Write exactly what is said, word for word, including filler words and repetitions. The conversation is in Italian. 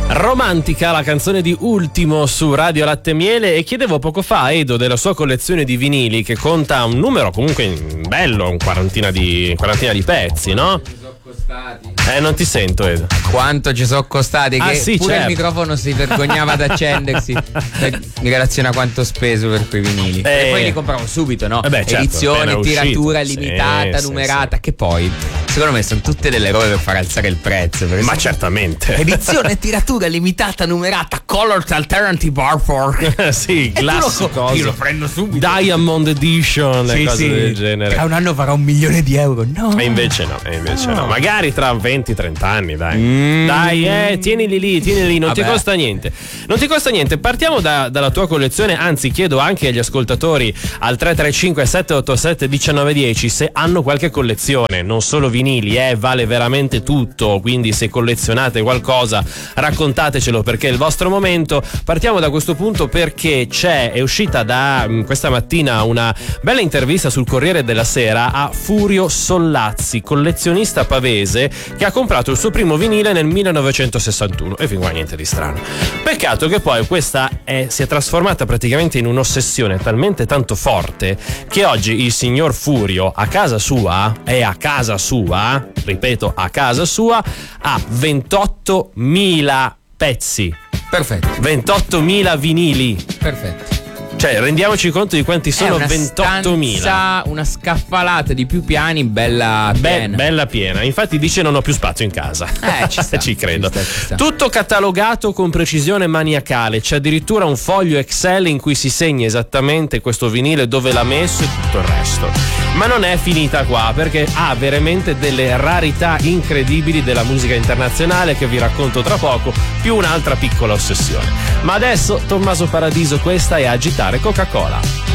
Romantica, la canzone di Ultimo su Radio Latte e Miele. E chiedevo poco fa a Edo della sua collezione di vinili, che conta un numero comunque bello, un quarantina di, quarantina di pezzi, no? Costati. Eh, non ti sento, Edo. Quanto ci sono costati? Ah, che sì, pure certo. Il microfono si vergognava ad accendersi in relazione a quanto ho speso per quei vinili. Eh. E poi li compravo subito, no? Eh beh, certo, edizione, appena tiratura uscito. limitata, Sì, numerata. sì, Che poi, secondo me, sono tutte delle robe per far alzare il prezzo. Ma certamente. Edizione, tiratura limitata, numerata, Colors Alternative Artwork. Sì, classico. Io lo prendo subito. Diamond Edition, e Sì, cose sì. del genere. Tra un anno farà un milione di euro. No. E invece no, e invece no. No. Magari tra venti trenta anni, dai. Mm. Dai, eh, tienili lì, tienili lì, non Vabbè. ti costa niente. Non ti costa niente. Partiamo da- dalla tua collezione, anzi chiedo anche agli ascoltatori al tre tre cinque sette otto sette uno nove uno zero se hanno qualche collezione, non solo vinili, eh, vale veramente tutto, quindi se collezionate qualcosa raccontatecelo, perché è il vostro momento. Partiamo da questo punto perché c'è, è uscita da mh, questa mattina una bella intervista sul Corriere della Sera a Furio Sollazzi, collezionista pavese che ha comprato il suo primo vinile nel millenovecentosessantuno, e fin qua niente di strano. Peccato che poi questa è, si è trasformata praticamente in un'ossessione talmente tanto forte che oggi il signor Furio a casa sua, è a casa sua, ripeto a casa sua, ha ventottomila pezzi, Perfetto, ventottomila vinili. perfetto. Cioè, rendiamoci conto di quanti sono. È una ventottomila. stanza, una scaffalata di più piani bella Be- piena. bella piena. Infatti dice non ho più spazio in casa. Eh, ci sta, Ci credo. ci sta, ci sta. Tutto catalogato con precisione maniacale. C'è addirittura un foglio Excel in cui si segna esattamente questo vinile, dove l'ha messo e tutto il resto. Ma non è finita qua, perché ha veramente delle rarità incredibili della musica internazionale che vi racconto tra poco, più un'altra piccola ossessione. Ma adesso Tommaso Paradiso, questa è Agitare Coca-Cola.